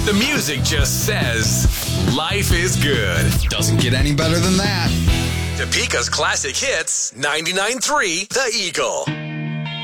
The music just says, life is good. Doesn't get any better than that. Topeka's Classic Hits, 99.3 The Eagle.